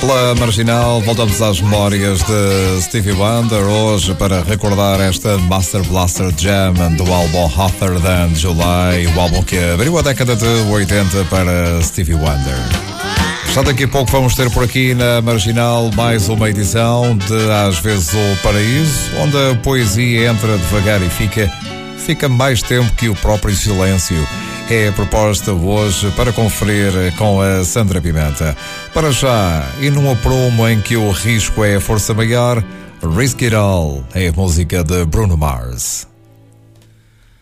Pela Marginal, voltamos às memórias de Stevie Wonder, hoje para recordar esta Master Blaster Jam do álbum Hotter Than July, o álbum que abriu a década de 80 para Stevie Wonder. Já daqui a pouco vamos ter por aqui na Marginal mais uma edição de Às vezes o Paraíso, onde a poesia entra devagar e fica mais tempo que o próprio silêncio. É a proposta hoje para conferir com a Sandra Pimenta. Para já, e num aprumo em que o risco é a força maior, Risk It All é a música de Bruno Mars.